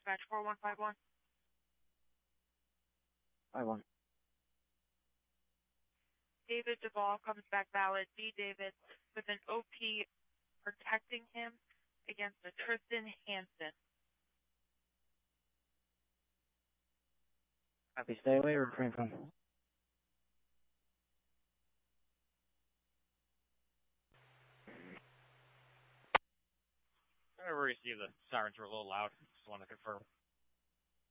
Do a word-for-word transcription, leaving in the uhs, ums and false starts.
dispatch four one five one. I one. David Duvall comes back valid. D. David with an O P protecting him against a Tristan Hansen. Copy. Stay away or refrain from. I received the sirens were a little loud. Just want to confirm.